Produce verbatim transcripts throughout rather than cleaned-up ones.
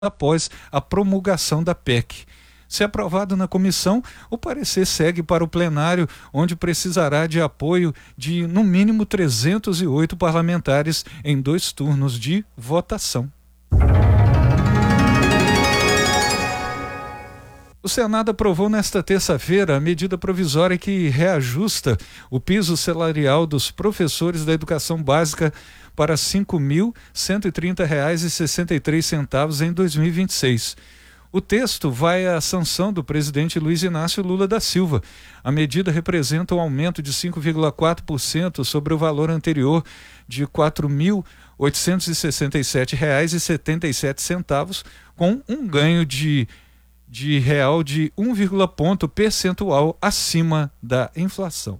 após a promulgação da P E C. Se aprovado na comissão, o parecer segue para o plenário, onde precisará de apoio de, no mínimo, trezentos e oito parlamentares em dois turnos de votação. O Senado aprovou nesta terça-feira a medida provisória que reajusta o piso salarial dos professores da educação básica para cinco mil cento e trinta reais e sessenta e três centavos em dois mil e vinte e seis. O texto vai à sanção do presidente Luiz Inácio Lula da Silva. A medida representa um aumento de cinco vírgula quatro por cento sobre o valor anterior de quatro mil oitocentos e sessenta e sete reais e setenta e sete centavos, com um ganho de de real de um vírgula ponto percentual acima da inflação.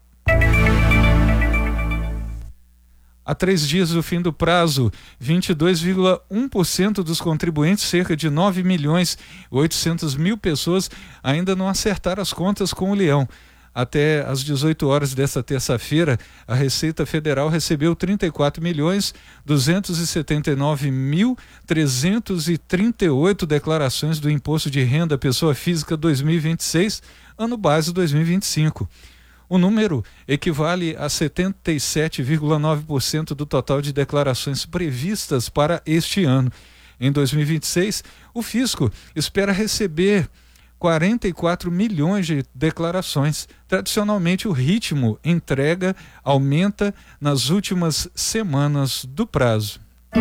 Há três dias do fim do prazo, vinte e dois vírgula um por cento dos contribuintes, cerca de nove milhões e oitocentas mil pessoas, ainda não acertaram as contas com o Leão. Até às dezoito horas desta terça-feira, a Receita Federal recebeu trinta e quatro milhões duzentos e setenta e nove mil trezentos e trinta e oito declarações do Imposto de Renda Pessoa Física dois mil e vinte e seis, ano base dois mil e vinte e cinco. O número equivale a setenta e sete vírgula nove por cento do total de declarações previstas para este ano. Em dois mil e vinte e seis, o fisco espera receber quarenta e quatro milhões de declarações. Tradicionalmente, o ritmo entrega aumenta nas últimas semanas do prazo.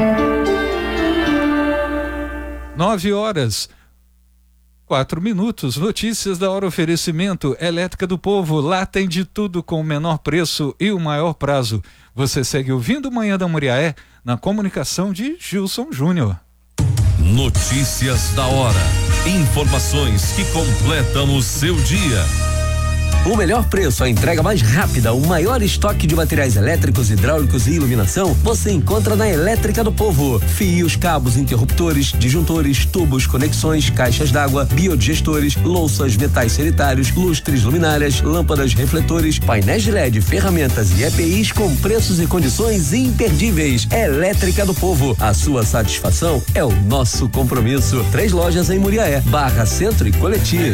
Nove horas, quatro minutos. Notícias da hora. Oferecimento Elétrica do Povo. Lá tem de tudo com o menor preço e o maior prazo. Você segue ouvindo Manhã da Muriaé na comunicação de Gilson Júnior. Notícias da hora. Informações que completam o seu dia. O melhor preço, a entrega mais rápida, o maior estoque de materiais elétricos, hidráulicos e iluminação você encontra na Elétrica do Povo. Fios, cabos, interruptores, disjuntores, tubos, conexões, caixas d'água, biodigestores, louças, metais sanitários, lustres, luminárias, lâmpadas, refletores, painéis de L E D, ferramentas e E P Is com preços e condições imperdíveis. Elétrica do Povo, a sua satisfação é o nosso compromisso. Três lojas em Muriaé, Barra Centro e Coletivo.